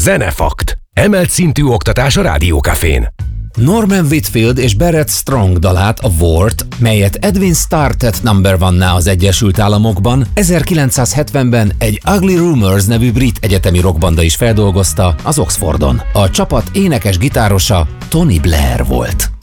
Zenefakt. Emelt szintű oktatás a Rádiókafén. Norman Whitfield és Barrett Strong dalát, a Wart, melyet Edwin Starr tett number one-ná az Egyesült Államokban, 1970-ben egy Ugly Rumors nevű brit egyetemi rockbanda is feldolgozta az Oxfordon. A csapat énekes-gitárosa Tony Blair volt.